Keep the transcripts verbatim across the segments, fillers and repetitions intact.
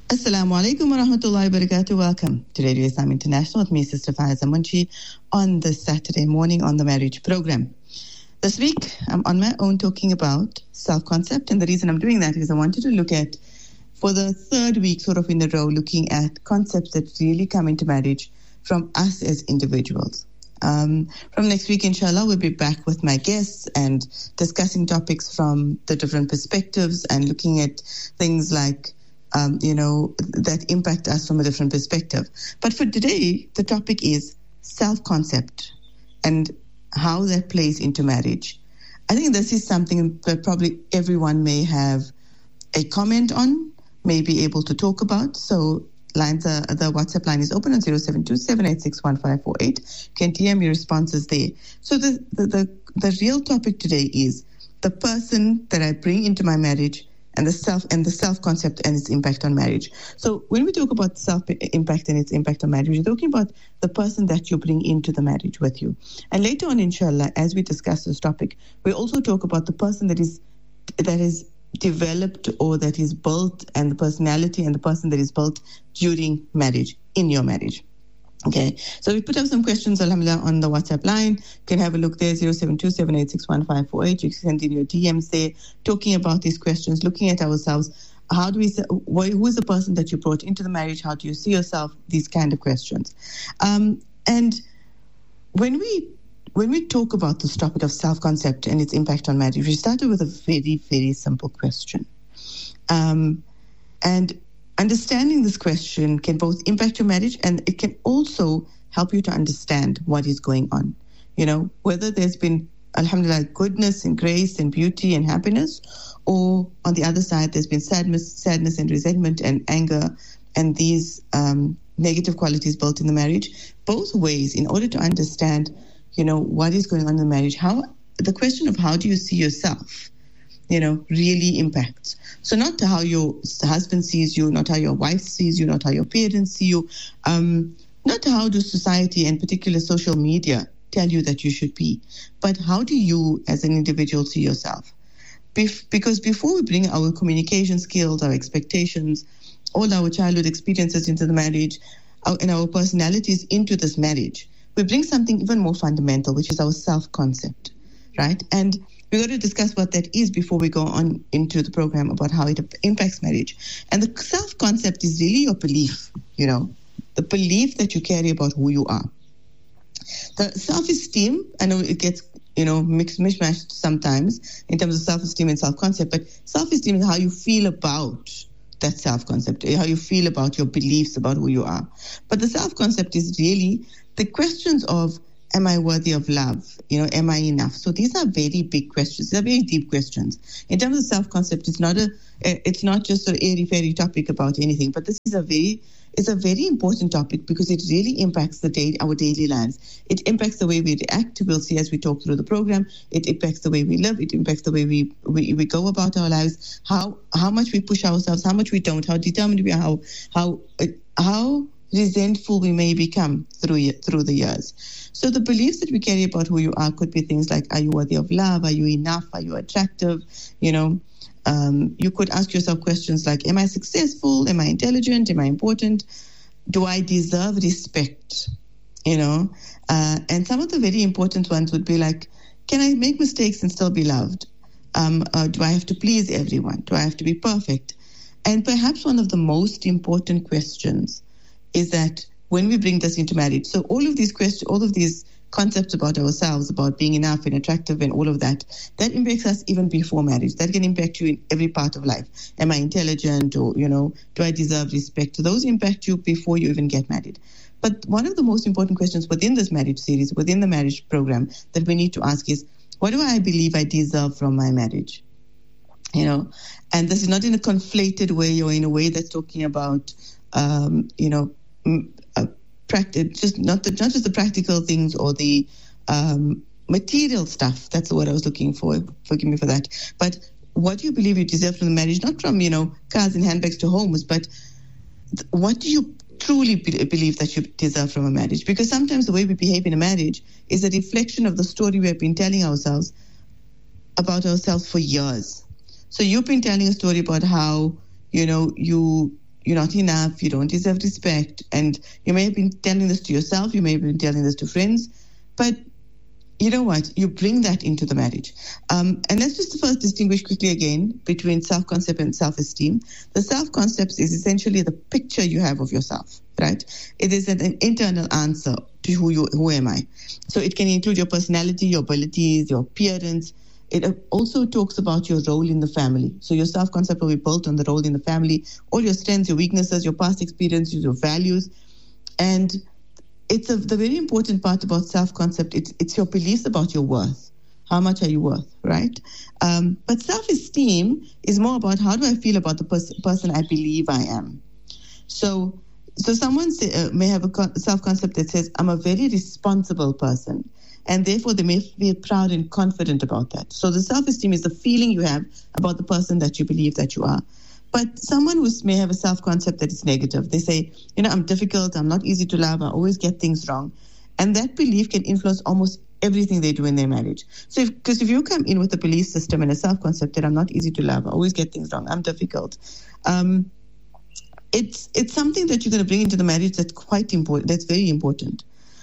Assalamu alaikum wa rahmatullahi wa barakatuh. Welcome to Radio Islam International with me, Sister Faiza Munshi, on this Saturday morning on the marriage program. This week, I'm on my own talking about self-concept, and the reason I'm doing that is I wanted to look at, for the third week sort of in a row, looking at concepts that really come into marriage from us as individuals. Um, from next week, inshallah, we'll be back with my guests and discussing topics from the different perspectives and looking at things like Um, you know, that impact us from a different perspective. But for today, the topic is self-concept and how that plays into marriage. I think this is something that probably everyone may have a comment on, may be able to talk about. So lines are, the WhatsApp line is open on zero seven two seven eight six one five four eight. You can D M your responses there. So the, the, the, the real topic today is the person that I bring into my marriage and the self and the self-concept and its impact on marriage. So when we talk about self-impact and its impact on marriage, we're talking about the person that you bring into the marriage with you. And later on, inshallah, as we discuss this topic, we also talk about the person that is that is developed or that is built, and the personality and the person that is built during marriage, in your marriage. Okay, so we put up some questions, alhamdulillah, on the WhatsApp line. You can have a look there, zero seven two seven eight six one five four eight. You can send in your D Ms there, talking about these questions, looking at ourselves. How do we, who is the person that you brought into the marriage? How do you see yourself? These kind of questions. Um, and when we when we talk about this topic of self-concept and its impact on marriage, we started with a very, very simple question. Um, and Understanding this question can both impact your marriage, and it can also help you to understand what is going on. You know, whether there's been, alhamdulillah, goodness and grace and beauty and happiness, or on the other side, there's been sadness, sadness and resentment and anger and these um, negative qualities built in the marriage. Both ways, in order to understand, you know, what is going on in the marriage, how the question of how do you see yourself, you know, really impacts. So not how your husband sees you, not how your wife sees you, not how your parents see you, um, not how does society and particular social media tell you that you should be, but how do you as an individual see yourself? Bef- because before we bring our communication skills, our expectations, all our childhood experiences into the marriage, our, and our personalities into this marriage, we bring something even more fundamental, which is our self-concept, right? And we're going to discuss what that is before we go on into the program about how it impacts marriage. And the self-concept is really your belief, you know, the belief that you carry about who you are. The self-esteem, I know it gets, you know, mixed, mishmashed sometimes in terms of self-esteem and self-concept, but self-esteem is how you feel about that self-concept, how you feel about your beliefs about who you are. But the self-concept is really the questions of, am I worthy of love? You know, am I enough? So these are very big questions. These are very deep questions. In terms of self-concept, it's not a, it's not just an airy-fairy topic about anything, but this is a very, it's a very important topic because it really impacts the day, our daily lives. It impacts the way we react. We'll see as we talk through the program. It impacts the way we live. It impacts the way we, we, we go about our lives, how, how much we push ourselves, how much we don't, how determined we are, how, how, how resentful we may become through through the years. So the beliefs that we carry about who you are could be things like, are you worthy of love? Are you enough? Are you attractive? You know, um, you could ask yourself questions like, am I successful? Am I intelligent? Am I important? Do I deserve respect? You know, uh, and some of the very important ones would be like, can I make mistakes and still be loved? Um, uh, do I have to please everyone? Do I have to be perfect? And perhaps one of the most important questions is that when we bring this into marriage, so all of these questions, all of these concepts about ourselves, about being enough and attractive and all of that, that impacts us even before marriage. That can impact you in every part of life. Am I intelligent, or, you know, do I deserve respect? So those impact you before you even get married. But one of the most important questions within this marriage series, within the marriage program, that we need to ask is, what do I believe I deserve from my marriage? You know, and this is not in a conflated way or in a way that's talking about, um, you know, uh, practice, just not the, not just the practical things or the um, material stuff. That's the word I was looking for. Forgive me for that. But what do you believe you deserve from the marriage? Not from, you know, cars and handbags to homes, but th- what do you truly be- believe that you deserve from a marriage? Because sometimes the way we behave in a marriage is a reflection of the story we have been telling ourselves about ourselves for years. So you've been telling a story about how, you know, you you're not enough, you don't deserve respect. And you may have been telling this to yourself, you may have been telling this to friends, but you know what? You bring that into the marriage. Um, and let's just first distinguish quickly again between self-concept and self-esteem. The self-concept is essentially the picture you have of yourself, right? It is an, an internal answer to who you, who am I? So it can include your personality, your abilities, your appearance. It also talks about your role in the family. So your self-concept will be built on the role in the family, all your strengths, your weaknesses, your past experiences, your values. And it's a, the very important part about self-concept. It's, it's your beliefs about your worth. How much are you worth, right? Um, but self-esteem is more about how do I feel about the pers- person I believe I am. So so someone say, uh, may have a co- self-concept that says, I'm a very responsible person. And therefore, they may feel proud and confident about that. So the self-esteem is the feeling you have about the person that you believe that you are. But someone who may have a self-concept that is negative, they say, you know, I'm difficult, I'm not easy to love, I always get things wrong. And that belief can influence almost everything they do in their marriage. So, because if, if you come in with a belief system and a self-concept that I'm not easy to love, I always get things wrong, I'm difficult, um, it's it's something that you're going to bring into the marriage that's quite important, that's very important.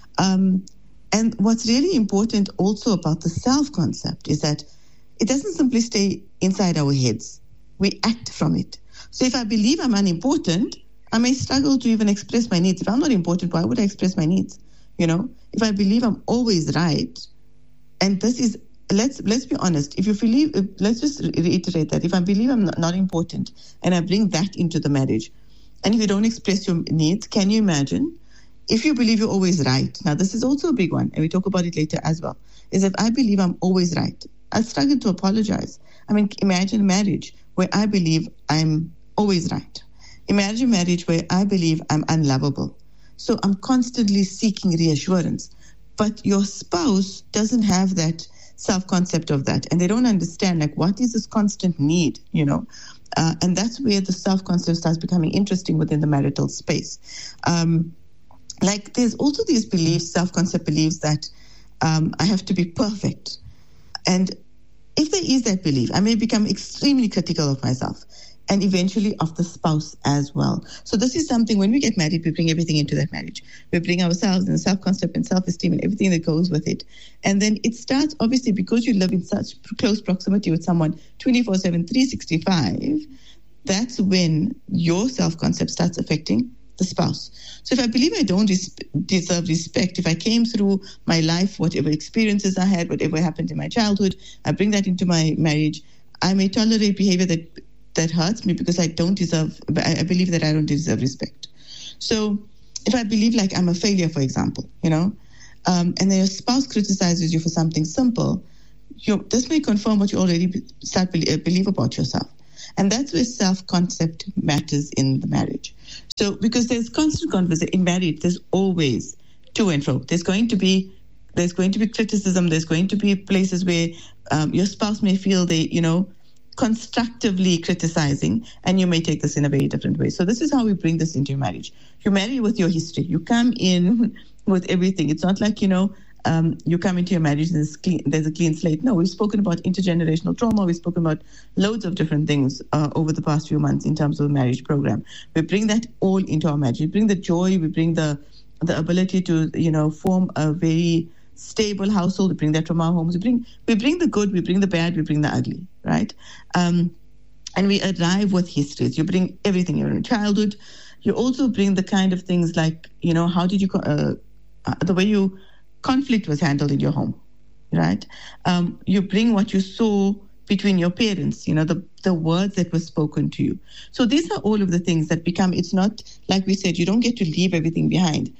Um, and what's really important also about the self-concept is that it doesn't simply stay inside our heads. We act from it. So if I believe I'm unimportant, I may struggle to even express my needs. If I'm not important, why would I express my needs? You know, if I believe I'm always right, and this is, let's let's be honest, if you believe, if, let's just reiterate that, if I believe I'm not, not important, and I bring that into the marriage, and if you don't express your needs, can you imagine? If you believe you're always right, now this is also a big one, and we talk about it later as well, is if I believe I'm always right, I struggle to apologize. I mean, imagine marriage where I believe I'm always right. Imagine marriage where I believe I'm unlovable. So I'm constantly seeking reassurance. But your spouse doesn't have that self-concept of that. And they don't understand, like, what is this constant need, you know? Uh, and that's where the self-concept starts becoming interesting within the marital space. Um, like, there's also these beliefs, self-concept beliefs that um, I have to be perfect. And if there is that belief, I may become extremely critical of myself and eventually of the spouse as well. So this is something, when we get married, we bring everything into that marriage. We bring ourselves and self-concept and self-esteem and everything that goes with it. And then it starts, obviously, because you live in such close proximity with someone twenty-four seven, three sixty-five, that's when your self-concept starts affecting the spouse. So if I believe I don't res- deserve respect, if I came through my life, whatever experiences I had, whatever happened in my childhood, I bring that into my marriage, I may tolerate behavior that that hurts me because I don't deserve, I believe that I don't deserve respect. So if I believe like I'm a failure, for example, you know, um, and then your spouse criticizes you for something simple, you, this may confirm what you already be, start be, believe about yourself. And that's where self-concept matters in the marriage. So because there's constant conversation in marriage, there's always to and fro. There's going to be there's going to be criticism. There's going to be places where um, your spouse may feel they, you know, constructively criticizing, and you may take this in a very different way. So this is how we bring this into your marriage. You marry with your history. You come in with everything. It's not like, you know, um, you come into your marriage and there's, clean, there's a clean slate. No, we've spoken about intergenerational trauma. We've spoken about loads of different things uh, over the past few months in terms of the marriage program. We bring that all into our marriage. We bring the joy. We bring the the ability to, you know, form a very stable household. We bring that from our homes. We bring we bring the good, we bring the bad, we bring the ugly, right? Um, and we arrive with histories. You bring everything. You're in childhood. You also bring the kind of things like, you know, how did you, uh, uh, the way you, conflict was handled in your home, right? Um, you bring what you saw between your parents, you know, the, the words that were spoken to you. So these are all of the things that become, it's not, like we said, you don't get to leave everything behind.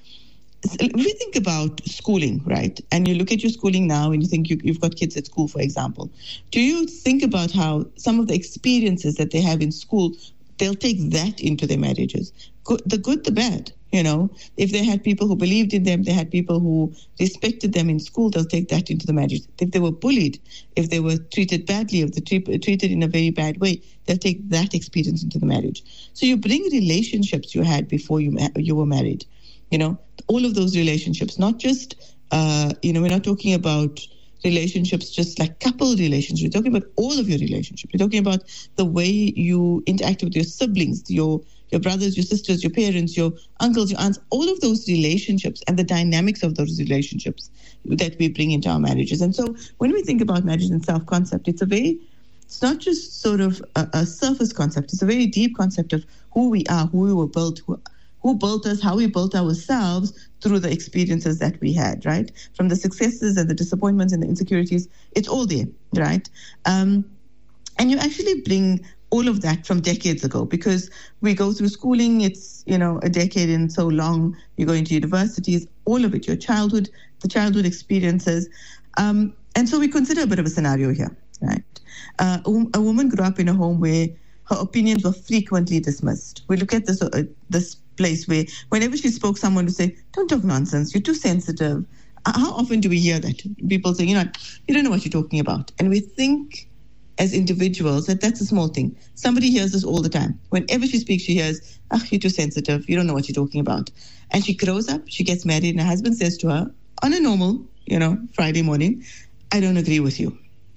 If you think about schooling, right, and you look at your schooling now and you think you, you've got kids at school, for example, do you think about how some of the experiences that they have in school, they'll take that into their marriages? Good, the good, the bad, you know. If they had people who believed in them, they had people who respected them in school, they'll take that into the marriage. If they were bullied, if they were treated badly, if they were treated in a very bad way, they'll take that experience into the marriage. So you bring relationships you had before you you were married. You know, all of those relationships, not just, uh, you know, we're not talking about relationships just like couple relationships. We're talking about all of your relationships. We're talking about the way you interact with your siblings, your your brothers, your sisters, your parents, your uncles, your aunts, all of those relationships and the dynamics of those relationships that we bring into our marriages. And so when we think about marriage and self-concept, it's a very, it's not just sort of a, a surface concept. It's a very deep concept of who we are, who we were built, who, who built us, how we built ourselves through the experiences that we had, right? From the successes and the disappointments and the insecurities, it's all there, right? Um, and you actually bring all of that from decades ago, because we go through schooling, it's, you know, a decade and so long, you go into universities, all of it, your childhood, the childhood experiences. Um, and so we consider a bit of a scenario here, right? Uh, a, a woman grew up in a home where her opinions were frequently dismissed. We look at this, uh, this place where whenever she spoke, someone would say, don't talk nonsense, you're too sensitive. Uh, how often do we hear that? People say, you know, you don't know what you're talking about. And we think as individuals that that's a small thing. Somebody hears this all the time. Whenever she speaks, she hears, ah, you're too sensitive, you don't know what you're talking about. And she grows up, she gets married, and her husband says to her, on a normal, you know, Friday morning, I don't agree with you.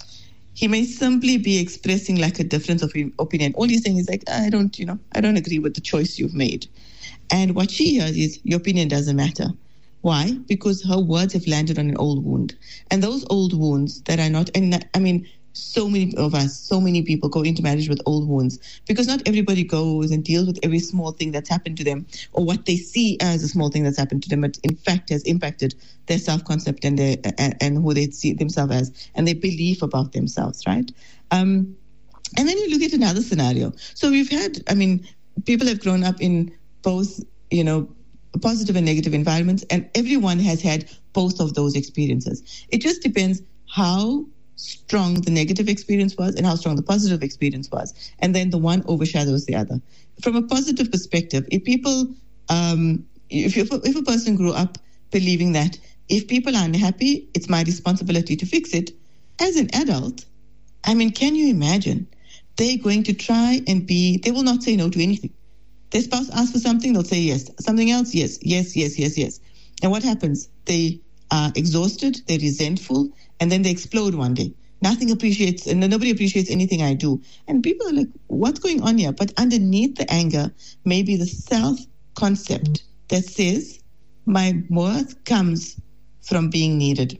He may simply be expressing like a difference of opinion. All he's saying is like, I don't, you know, I don't agree with the choice you've made. And what she hears is, your opinion doesn't matter. Why? Because her words have landed on an old wound. And those old wounds that are not, and I mean, so many of us, so many people go into marriage with old wounds, because not everybody goes and deals with every small thing that's happened to them, or what they see as a small thing that's happened to them, but in fact has impacted their self-concept and their and, and who they see themselves as, and their belief about themselves, right? Um, and then you look at another scenario. So we've had, I mean, people have grown up in both, you know, positive and negative environments, and everyone has had both of those experiences. It just depends how strong the negative experience was and how strong the positive experience was, and then the one overshadows the other. From a positive perspective, if people, um, if you, if a person grew up believing that if people are unhappy, it's my responsibility to fix it, as an adult, I mean, can you imagine? They're going to try and be, they will not say no to anything. Their spouse asks for something, they'll say yes. Something else, yes, yes, yes, yes, yes. And what happens? They are exhausted, they're resentful, and then they explode one day. Nothing appreciates, and nobody appreciates anything I do. And people are like, what's going on here? But underneath the anger may be the self-concept that says, my worth comes from being needed.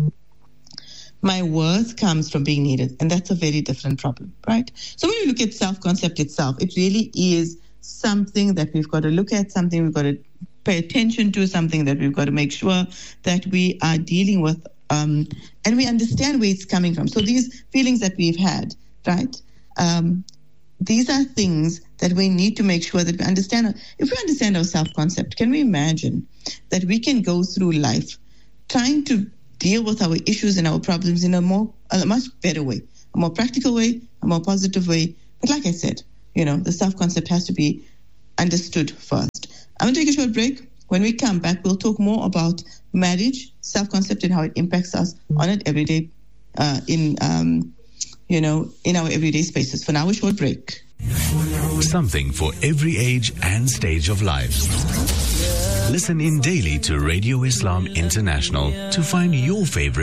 My worth comes from being needed. And that's a very different problem, right? So when you look at self-concept itself, it really is something that we've got to look at, something we've got to pay attention to, something that we've got to make sure that we are dealing with, um, and we understand where it's coming from. So these feelings that we've had, right? Um, these are things that we need to make sure that we understand. If we understand our self-concept, can we imagine that we can go through life trying to deal with our issues and our problems in a more, a much better way, a more practical way, a more positive way? But like I said, you know, the self-concept has to be understood first. I'm going to take a short break. When we come back, we'll talk more about marriage, self-concept, and how it impacts us on it every day, uh, in, um, you know, in our everyday spaces. For now, a short break. Something for every age and stage of life. Listen in daily to Radio Islam International to find your favorite